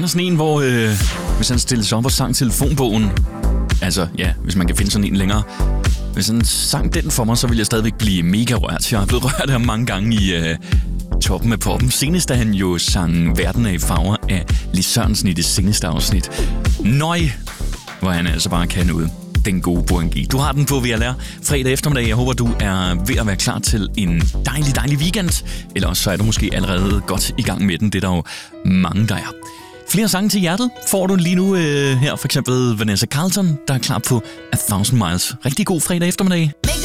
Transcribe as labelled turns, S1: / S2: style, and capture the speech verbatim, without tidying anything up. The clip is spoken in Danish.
S1: sådan en, hvor øh, hvis han stilles op og sang telefonbogen, altså ja, hvis man kan finde sådan en længere, hvis han sang den for mig, så ville jeg stadigvæk blive mega rørt. Jeg har blevet rørt af mange gange i øh, toppen af poppen. Senest da han jo sang Verden er i farver af Lis Sørensen i det seneste afsnit. Nøj, hvor han altså bare kan ud. Den gode Burhan G. Du har den på V L R fredag eftermiddag. Jeg håber, du er ved at være klar til en dejlig, dejlig weekend. Eller så er du måske allerede godt i gang med den. Det er der jo mange, der er. Flere sange til hjertet får du lige nu øh, her. For eksempel Vanessa Carlton, der er klar på A Thousand Miles. Rigtig god fredag eftermiddag.